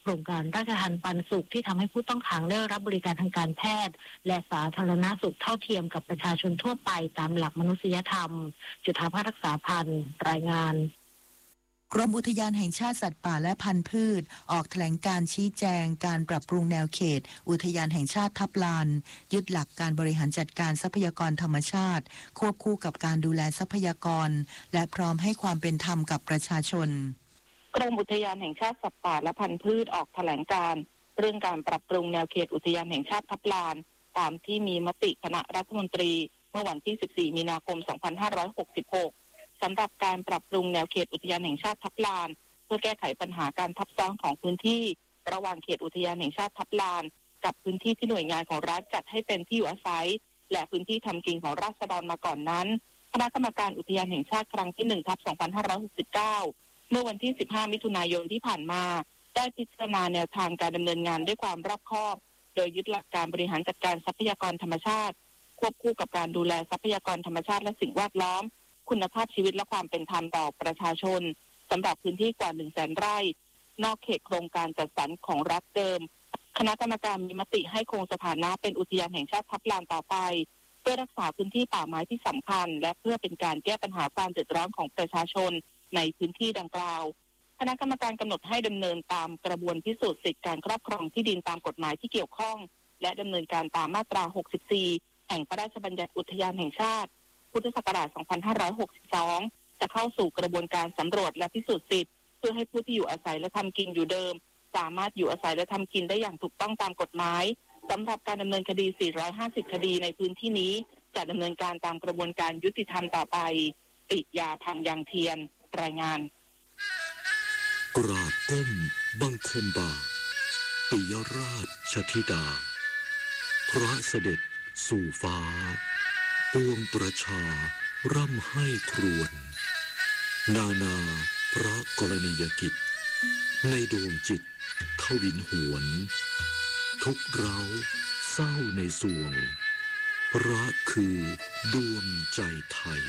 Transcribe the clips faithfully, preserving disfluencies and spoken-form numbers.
โครงการราชทานปันสุขที่ทำให้ผู้ต้องขังได้รับบริการทางการแพทย์และสาธารณสุขเท่าเทียมกับประชาชนทั่วไปตามหลักมนุษยธรรมจุฑาภารักษาพันธ์รายงานกรมอุทยานแห่งชาติสัตว์ป่าและพันธุ์พืชออกแถลงการชี้แจงการปรับปรุงแนวเขตอุทยานแห่งชาติทับลานยึดหลักการบริหารจัดการทรัพยากรธรรมชาติควบคู่กับการดูแลทรัพยากรและพร้อมให้ความเป็นธรรมกับประชาชนกรมอุทยานแห่งชาติสัตว์ป่าและพันธุ์พืชออกแถลงการเรื่องการปรับปรุงแนวเขตอุทยานแห่งชาติทับลานตามที่มีมติคณะรัฐมนตรีเมื่อวันที่สิบสี่มีนาคมสองพันห้าร้อยหกสิบหกสำหรับการปรับปรุงแนวเขตอุทยานแห่งชาติทับลานเพื่อแก้ไขปัญหาการทับซ้อนของพื้นที่ระหว่างเขตอุทยานแห่งชาติทับลานกับพื้นที่ที่หน่วยงานของรัฐจัดให้เป็นที่อยู่อาศัยและพื้นที่ทำกินของราษฎรมาก่อนนั้นคณะกรรมการอุทยานแห่งชาติครั้งที่หนึ่งทับสองพันห้าร้อยหกสิบเก้าเมื่อวันที่สิบห้ามิถุนายนที่ผ่านมาได้พิจารณาแนวทางการดำเนินงานด้วยความรอบคอบโดยยึดหลักการบริหารจัดการทรัพยากรธรรมชาติควบคู่กับการดูแลทรัพยากรธรรมชาติและสิ่งแวดล้อมคุณภาพชีวิตและความเป็นธรรมต่อประชาชนสำหรับพื้นที่กว่า หนึ่งแสน ไร่นอกเขตโครงการจัดสรรของรัฐเดิมคณะกรรมการมีมติให้คงสถานะเป็นอุทยานแห่งชาติทับลานต่อไปเพื่อรักษาพื้นที่ป่าไม้ที่สำคัญและเพื่อเป็นการแก้ปัญหาความเดือดร้อนของประชาชนในพื้นที่ดังกล่าวคณะกรรมการกำหนดให้ดำเนินตามกระบวนพิสูจน์สิทธิการครอบครองที่ดินตามกฎหมายที่เกี่ยวข้องและดำเนินการตามมาตราหกสิบสี่แห่งพระราชบัญญัติอุทยานแห่งชาติพุทธศักราชสองพันห้าร้อยหกสิบสองจะเข้าสู่กระบวนการสำรวจและพิสูจน์สิทธิ์เพื่อให้ผู้ที่อยู่อาศัยและทำกินอยู่เดิมสามารถอยู่อาศัยและทำกินได้อย่างถูกต้องตามกฎหมายสำหรับการดำเนินคดีสี่ร้อยห้าสิบคดีในพื้นที่นี้จะดำเนินการตามกระบวนการยุติธรรมต่อไปปิยาพังยังเทียนรายงานกราบก้มบังคมบาปิยราชธิดาพระเสด็จสู่ฟ้าปวงประชาร่ำให้ครวญนานาพระกรณียกิจในดวงจิตทวินหวนทุกเราเศร้าในสวงรักคือดวงใจไทย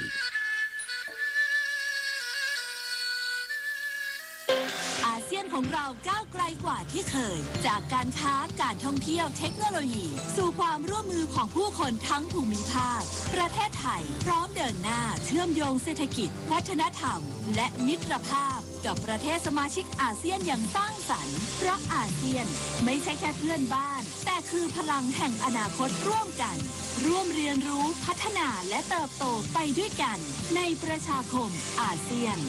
อาเซียนของเราก้าวไกลกว่าที่เคยจากการค้าการท่องเที่ยวเทคโนโลยีสู่ความร่วมมือของผู้คนทั้งภูมิภาคประเทศไทยพร้อมเดินหน้าเชื่อมโยงเศรษฐกิจวัฒนธรรมและมิตรภาพกับประเทศสมาชิกอาเซียนอย่างสร้างสรรค์เพราะอาเซียนไม่ใช่แค่เพื่อนบ้านแต่คือพลังแห่งอนาคตร่วมกันร่วมเรียนรู้พัฒนาและเติบโตไปด้วยกันในประชาคมอาเซียน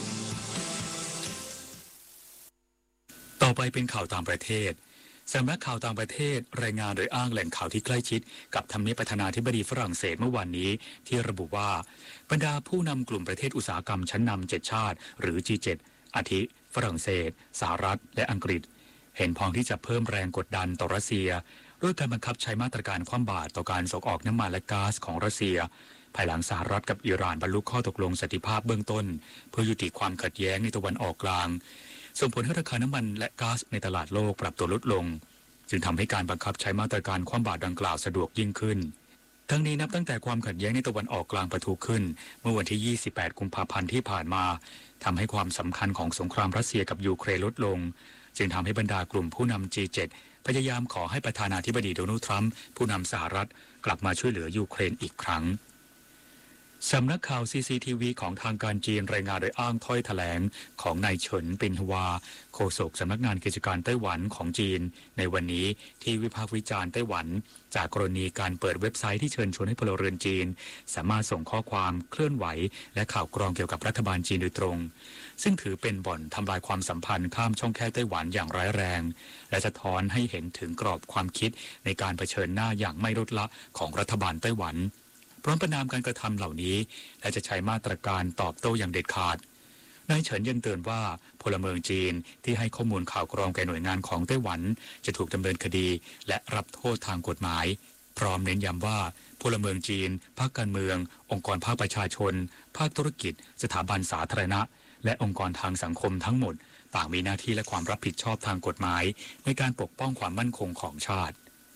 ต่อไปเป็นข่าวต่างประเทศสำนักข่าวต่างประเทศรายงานโดยอ้างแหล่งข่าวที่ใกล้ชิดกับทำเนียบประธานาธิบดีฝรั่งเศสเมื่อวานนี้ที่ระบุว่าบรรดาผู้นำกลุ่มประเทศอุตสาหกรรมชั้นนำเจ็ดชาติหรือ จี เจ็ด อาทิฝรั่งเศสสหรัฐและอังกฤษเห็นพ้องที่จะเพิ่มแรงกดดันต่อรัสเซียด้วยการบังคับใช้มาตรการคว่ำบาตรต่อการส่งออกน้ำมันและก๊าซของรัสเซียภายหลังสหรัฐกับอิหร่านบรรลุข้อตกลงสันติภาพเบื้องต้นเพื่อยุติความขัดแย้งในตะวันออกกลางส่งผลให้ราคาน้ำมันและก๊าซในตลาดโลกปรับตัวลดลงจึงทำให้การบังคับใช้มาตรการคว่ำบาตรดังกล่าวสะดวกยิ่งขึ้นทั้งนี้นับตั้งแต่ความขัดแย้งในตะวันออกกลางปะทุขึ้นเมื่อวันที่ยี่สิบแปดกุมภาพันธ์ที่ผ่านมาทำให้ความสำคัญของสงครามรัสเซียกับยูเครนลดลงจึงทำให้บรรดากลุ่มผู้นำ จี เจ็ด พยายามขอให้ประธานาธิบดีโดนัลด์ทรัมป์ผู้นำสหรัฐกลับมาช่วยเหลือยูเครนอีกครั้งสำนักข่าว ซี ซี ที วี ของทางการจีนรายงานโดยอ้างถ้อยแถลงของนายเฉินปินฮวาโฆษกสำนักงานกิจการไต้หวันของจีนในวันนี้ที่วิพากษ์วิจารณ์ไต้หวันจากกรณีการเปิดเว็บไซต์ที่เชิญชวนให้พลเรือนจีนสามารถส่งข้อความเคลื่อนไหวและข่าวกรองเกี่ยวกับรัฐบาลจีนโดยตรงซึ่งถือเป็นบ่อนทำลายความสัมพันธ์ข้ามช่องแคบไต้หวันอย่างร้ายแรงและสะท้อนให้เห็นถึงกรอบความคิดในการเผชิญหน้าอย่างไม่ลดละของรัฐบาลไต้หวันพร้อมประณามการกระทำเหล่านี้และจะใช้มาตรการตอบโต้อย่างเด็ดขาดนายเฉินยังเตือนว่าพลเมืองจีนที่ให้ข้อมูลข่าวกรองแก่หน่วยงานของไต้หวันจะถูกดำเนินคดีและรับโทษทางกฎหมายพร้อมเน้นย้ำว่าพลเมืองจีนภาคการเมืององค์กรภาคประชาชนภาคธุรกิจสถาบันสาธารณะและองค์กรทางสังคมทั้งหมดต่างมีหน้าที่และความรับผิดชอบทางกฎหมายในการปกป้องความมั่นคงของชาติ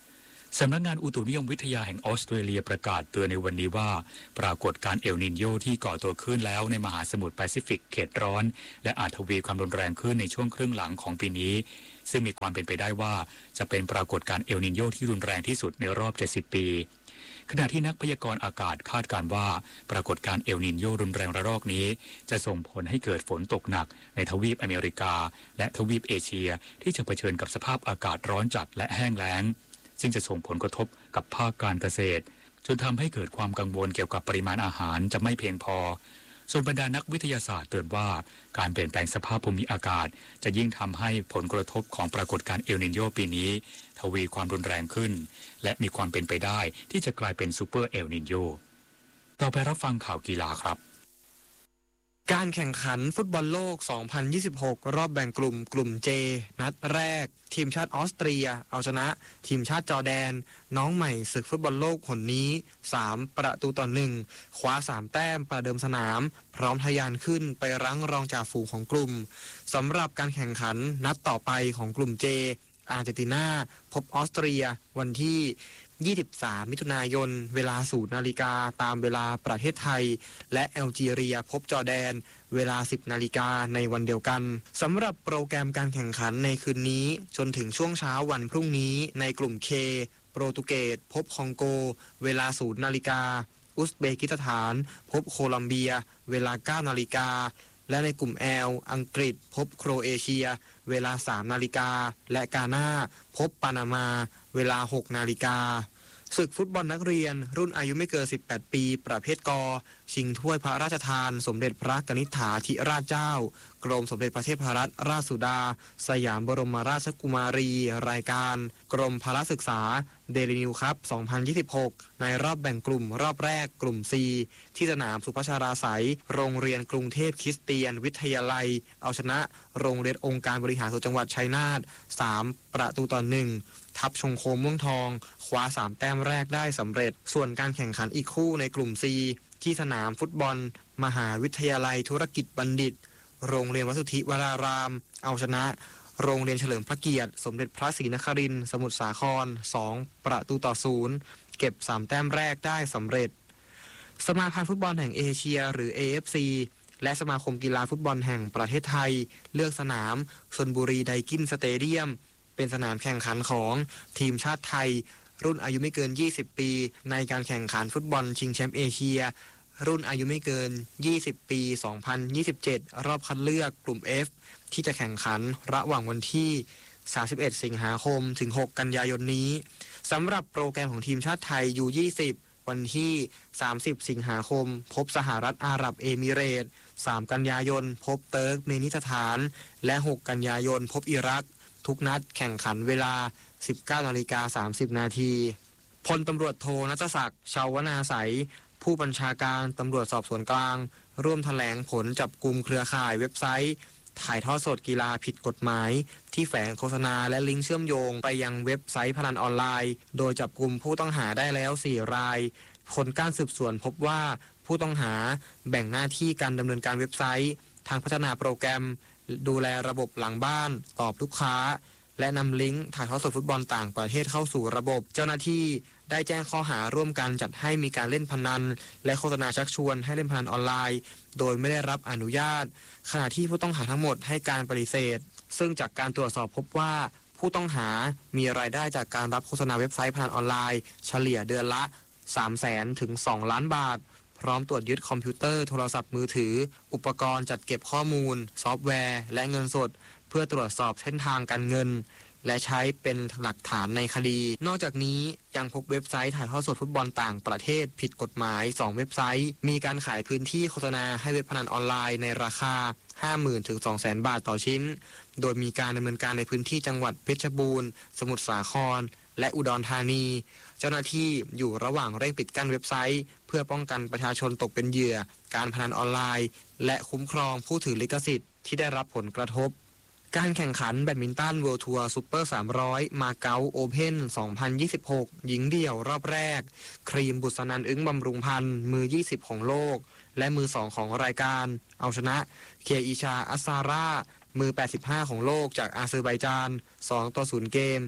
สำนักงานอุตุนิยมวิทยาแห่งออสเตรเลียประกาศเตือนในวันนี้ว่าปรากฏการณ์เอลนินโญที่ก่อตัวขึ้นแล้วในมหาสมุทรแปซิฟิกเขตร้อนและอาจทวีความรุนแรงขึ้นในช่วงครึ่งหลังของปีนี้ซึ่งมีความเป็นไปได้ว่าจะเป็นปรากฏการณ์เอลนินโญที่รุนแรงที่สุดในรอบเจ็ดสิบปีขณะที่นักพยากรณ์อากาศคาดการณ์ว่าปรากฏการณ์เอลนินโญรุนแรงระลอกนี้จะส่งผลให้เกิดฝนตกหนักในทวีปอเมริกาและทวีปเอเชียที่จะเผชิญกับสภาพอากาศร้อนจัดและแห้งแล้งซึ่งจะส่งผลกระทบกับภาคการเกษตรจนทำให้เกิดความกังวลเกี่ยวกับปริมาณอาหารจะไม่เพียงพอส่วนบรรดานักวิทยาศาสตร์เตือนว่าการเปลี่ยนแปลงสภาพภูมิอากาศจะยิ่งทำให้ผลกระทบของปรากฏการณ์เอลนินโญปีนี้ทวีความรุนแรงขึ้นและมีความเป็นไปได้ที่จะกลายเป็นซูเปอร์เอลนินโญต่อไปรับฟังข่าวกีฬาครับการแข่งขันฟุตบอลโลก สองพันยี่สิบหก รอบแบ่งกลุ่มกลุ่ม J นัดแรกทีมชาติออสเตรียเอาชนะทีมชาติจอร์แดนน้องใหม่ศึกฟุตบอลโลกหนนี้สามประตูต่อหนึ่งคว้าสามแต้มประเดิมสนามพร้อมทะยานขึ้นไปรั้งรองจ่าฝูงของกลุ่มสำหรับการแข่งขันนัดต่อไปของกลุ่ม J อาร์เจนตินาพบออสเตรียวันที่ยี่สิบสามมิถุนายนเวลาศูนย์นาฬิกาตามเวลาประเทศไทยและแอลจีเรียพบจอร์แดนเวลาสิบนาฬิกาในวันเดียวกันสำหรับโปรแกรมการแข่งขันในคืนนี้จนถึงช่วงเช้าวันพรุ่งนี้ในกลุ่ม K โปรตุเกสพบคองโกเวลาศูนย์นาฬิกาอุซเบกิสถานพบโคลัมเบียเวลาเก้านาฬิกาและในกลุ่ม L อังกฤษพบโครเอเชียเวลาสามนาฬิกาและกาน่าพบปานามาเวลาหกนาฬิกาศึกฟุตบอลนักเรียนรุ่นอายุไม่เกินสิบแปดปีประเภทกชิงถ้วยพระราชทานสมเด็จพระกนิษฐาธิราชเจ้ากรมสมเด็จพระเทพรัตนราชสุดาสยามบรมราชกุมารีรายการกรมพละศึกษาเดลินิวคัพสองพันยี่สิบหกในรอบแบ่งกลุ่มรอบแรกกลุ่ม C ที่สนามสุพัชราไสยโรงเรียนกรุงเทพคริสเตียนวิทยาลัยเอาชนะโรงเรียนองค์การบริหารส่วนจังหวัดชัยนาทสามประตูต่อหนึ่งทัพชงโคมม่วงทองคว้าสามแต้มแรกได้สำเร็จส่วนการแข่งขันอีกคู่ในกลุ่ม C ที่สนามฟุตบอลมหาวิทยาลัยธุรกิจบัณฑิตโรงเรียนวสุทธิวรารามเอาชนะโรงเรียนเฉลิมพระเกียรติสมเด็จพระศรีนครินทร์สมุทรสาครสองประตูต่อศูนย์เก็บสามแต้มแรกได้สำเร็จสมาพันธ์ฟุตบอลแห่งเอเชียหรือ เอ เอฟ ซี และสมาคมกีฬาฟุตบอลแห่งประเทศไทยเลือกสนามชลบุรีไดกินสเตเดียมเป็นสนามแข่งขันของทีมชาติไทยรุ่นอายุไม่เกินยี่สิบปีในการแข่งขันฟุตบอลชิงแชมป์เอเชียรุ่นอายุไม่เกินยี่สิบปีสองพันยี่สิบเจ็ดรอบคัดเลือกกลุ่ม F ที่จะแข่งขันระหว่างวันที่สามสิบเอ็ดสิงหาคมถึงหกกันยายนนี้สำหรับโปรแกรมของทีมชาติไทย ยู ยี่สิบ วันที่สามสิบสิงหาคมพบสหรัฐอาหรับเอมิเรตส์สามกันยายนพบเติร์กเมนิสถานและหกกันยายนพบอิรักทุกนัดแข่งขันเวลา สิบเก้านาฬิกาสามสิบนาทีพลตำรวจโทณัฐศักดิ์ชาวนาไสยผู้บัญชาการตำรวจสอบสวนกลางร่วมแถลงผลจับกุมเครือข่ายเว็บไซต์ถ่ายทอดสดกีฬาผิดกฎหมายที่แฝงโฆษณาและลิงก์เชื่อมโยงไปยังเว็บไซต์พนันออนไลน์โดยจับกุมผู้ต้องหาได้แล้วสี่รายผลการสืบสวนพบว่าผู้ต้องหาแบ่งหน้าที่การดำเนินการเว็บไซต์ทางพัฒนาโปรแกรมดูแลระบบหลังบ้านตอบลูกค้าและนำลิงก์ถ่ายทอดสดฟุตบอลต่างประเทศเข้าสู่ระบบเจ้าหน้าที่ได้แจ้งข้อหาร่วมกันจัดให้มีการเล่นพนันและโฆษณาชักชวนให้เล่นพนันออนไลน์โดยไม่ได้รับอนุญาตขณะที่ผู้ต้องหาทั้งหมดให้การปฏิเสธซึ่งจากการตรวจสอบพบว่าผู้ต้องหามีรายได้จากการรับโฆษณาเว็บไซต์พนันออนไลน์เฉลี่ยเดือนละสามแสนถึงสองล้านบาทพร้อมตรวจยึดคอมพิวเตอร์โทรศัพท์มือถืออุปกรณ์จัดเก็บข้อมูลซอฟต์แวร์และเงินสดเพื่อตรวจสอบเส้นทางการเงินและใช้เป็นหลักฐานในคดีนอกจากนี้ยังพบเว็บไซต์ถ่ายทอดสดฟุตบอลต่างประเทศผิดกฎหมายสองเว็บไซต์มีการขายพื้นที่โฆษณาให้เว็บพนันออนไลน์ในราคา ห้าหมื่น ถึง สองแสน บาทต่อชิ้นโดยมีการดำเนินการในพื้นที่จังหวัดเพชรบูรณ์สมุทรสาครและอุดรธานีเจ้าหน้าที่อยู่ระหว่างเร่งปิดกั้นเว็บไซต์เพื่อป้องกันประชาชนตกเป็นเหยื่อการพนันออนไลน์และคุ้มครองผู้ถือลิขสิทธิ์ที่ได้รับผลกระทบการแข่งขันแบดมินตันเวิลด์ทัวร์ซุปเปอร์สามร้อยมาเก๊าโอเพ่นสองพันยี่สิบหกหญิงเดี่ยวรอบแรกครีมบุษนันท์อึ้งบำรุงพันธ์มือยี่สิบของโลกและมือสองของรายการเอาชนะเคอิชาอัสซาร่ามือแปดสิบห้าของโลกจากอาเซอร์ไบจานสองต่อศูนย์เกม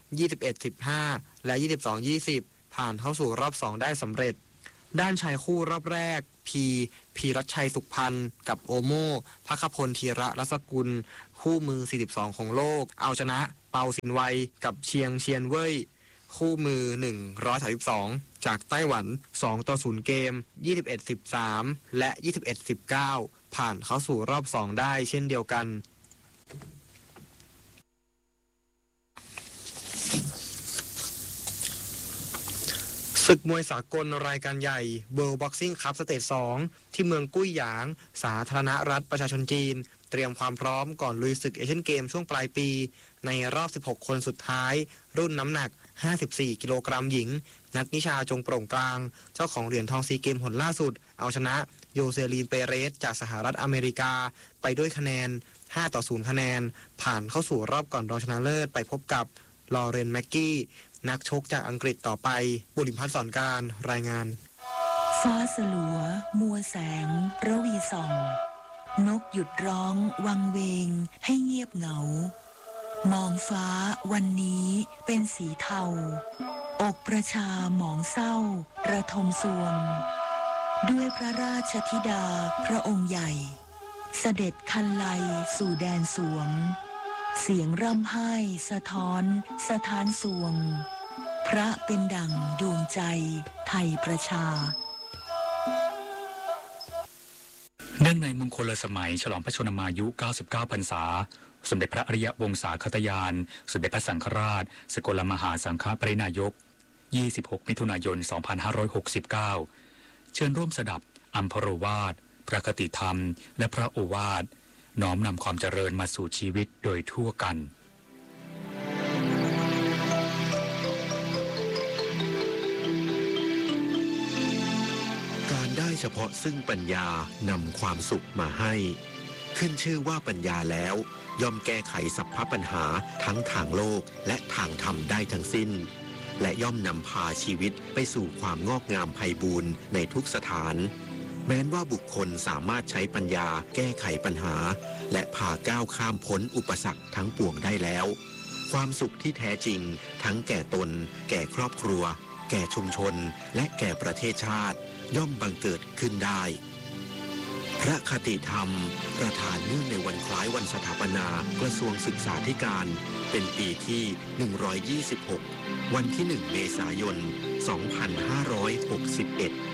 ยี่สิบเอ็ดสิบห้า และ ยี่สิบสองยี่สิบ ผ่านเข้าสู่รอบสองได้สำเร็จด้านชายคู่รอบแรกพีพีรัชชัยสุขพันธ์กับโอโม่ภัคพลธีระรัศกุลคู่มือสี่สิบสองของโลกเอาชนะเปาสินไวกับเชียงเชียนเว่ยคู่มือหนึ่งร้อยสามสิบสองจากไต้หวันสองต่อศูนย์เกม ยี่สิบเอ็ดสิบสาม และ ยี่สิบเอ็ดสิบเก้า ผ่านเข้าสู่รอบสองได้เช่นเดียวกันศึกมวยสากลรายการใหญ่ World Boxing Cup สเตจสองที่เมืองกุ้ยหยางสาธารณรัฐประชาชนจีนเตรียมความพร้อมก่อนลุยศึกเอเชียนเกมช่วงปลายปีในรอบสิบหกคนสุดท้ายรุ่นน้ำหนักห้าสิบสี่กิโลกรัมหญิงนัทนิชาจงโปร่งกลางเจ้าของเหรียญทองซีเกมหนล่าสุดเอาชนะโยเซลีนเปเรสจากสหรัฐอเมริกาไปด้วยคะแนนห้าต่อศูนย์คะแนนผ่านเข้าสู่รอบก่อนรองชนะเลิศไปพบกับลอเรนแม็กกี้นักชกจากอังกฤษต่อไปบุริมพัฒน์สอนการรายงานฟ้าสลัวมัวแสงระวีส่องนกหยุดร้องวังเวงให้เงียบเหงามองฟ้าวันนี้เป็นสีเทาอกประชาหมองเศร้าระทมสวงด้วยพระราชธิดาพระองค์ใหญ่เสด็จคันไลสู่แดนสวงเสียงร่ำไห้สะท้อนสถานสวงพระเป็นดั่งดวงใจไทยประชาเนื่องในมงคลสมัยฉลองพระชนมายุเก้าสิบเก้าพรรษาสมเด็จพระอริยวงศาคตยานสมเด็จพระสังฆราชสกลมหาสังฆปรินายกยี่สิบหกมิถุนายนสองพันห้าร้อยหกสิบเก้าเชิญร่วมสดับอัมพโรวาทพระคติธรรมและพระโอวาทน้อมนำความเจริญมาสู่ชีวิตโดยทั่วกันการได้เฉพาะซึ่งปัญญานำความสุขมาให้ขึ้นชื่อว่าปัญญาแล้วย่อมแก้ไขสัพพปัญหาทั้งทางโลกและทางธรรมได้ทั้งสิ้นและย่อมนำพาชีวิตไปสู่ความงอกงามไพบูรย์ในทุกสถานแม้ว่าบุคคลสามารถใช้ปัญญาแก้ไขปัญหาและพาก้าวข้ามพ้นอุปสรรคทั้งปวงได้แล้วความสุขที่แท้จริงทั้งแก่ตนแก่ครอบครัวแก่ชุมชนและแก่ประเทศชาติย่อมบังเกิดขึ้นได้พระคติธรรมประธานเนื่องในวันคล้ายวันสถาปนากระทรวงศึกษาธิการเป็นปีที่หนึ่งร้อยยี่สิบหกวันที่หนึ่งเมษายนสองพันห้าร้อยหกสิบเอ็ด